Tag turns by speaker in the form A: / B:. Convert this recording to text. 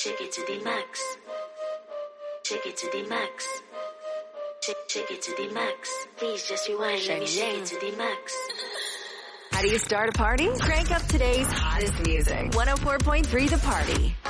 A: Shake it to the max. Shake it to the max. Shake it to the max. Please just rewind. Let me shake it to the max.
B: How do you start a party? Crank up today's hottest music. 104.3 The Party.